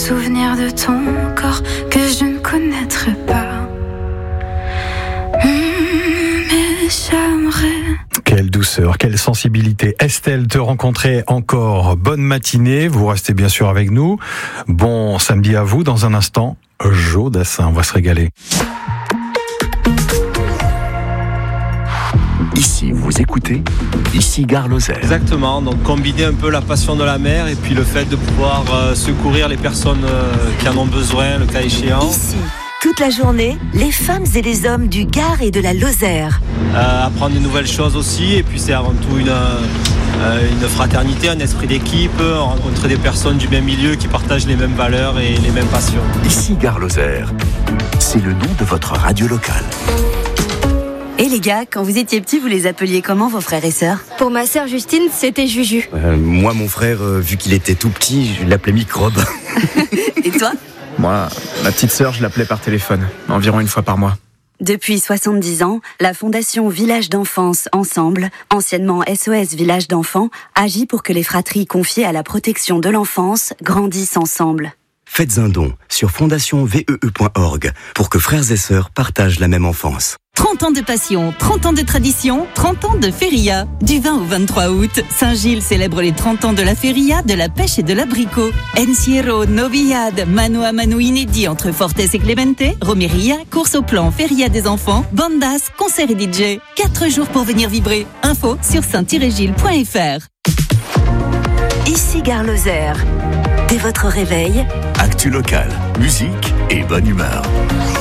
souvenir de ton corps que je ne connaîtrai pas. Mais j'aimerais. Quelle douceur, quelle sensibilité. Estelle, te rencontrer encore. Bonne matinée, vous restez bien sûr avec nous. Bon samedi à vous. Dans un instant, Jo Dassin, on va se régaler. Ici, vous écoutez, ici Gare Lozère. Exactement, donc combiner un peu la passion de la mer et puis le fait de pouvoir secourir les personnes qui en ont besoin, le cas échéant. Ici, toute la journée, les femmes et les hommes du Gard et de la Lozère. Apprendre de nouvelles choses aussi, et puis c'est avant tout une fraternité, un esprit d'équipe, rencontrer des personnes du même milieu qui partagent les mêmes valeurs et les mêmes passions. Ici Gare Lozère, c'est le nom de votre radio locale. Et les gars, quand vous étiez petits, vous les appeliez comment vos frères et sœurs ? Pour ma sœur Justine, c'était Juju. Moi, mon frère, vu qu'il était tout petit, je l'appelais Microbe. Et toi ? Moi, ma petite sœur, je l'appelais par téléphone, environ une fois par mois. Depuis 70 ans, la Fondation Village d'Enfance Ensemble, anciennement SOS Village d'Enfants, agit pour que les fratries confiées à la protection de l'enfance grandissent ensemble. Faites un don sur fondationvee.org pour que frères et sœurs partagent la même enfance. 30 ans de passion, 30 ans de tradition, 30 ans de feria. Du 20 au 23 août, Saint-Gilles célèbre les 30 ans de la feria, de la pêche et de l'abricot. Encierro, novillade, mano à mano inédit entre Fortes et Clemente, romeria, course au plan, feria des enfants, bandas, concert et DJ. 4 jours pour venir vibrer. Info sur saint-gilles.fr. Ici Gare Lozère. Dès votre réveil, Actu locale, musique et bonne humeur.